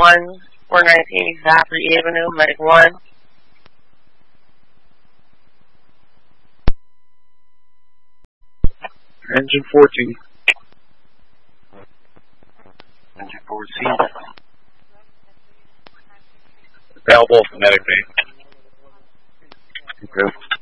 419 Zachary Avenue, Medic 1. Engine 14. Engine 14. Valve off, Medic 8. Okay.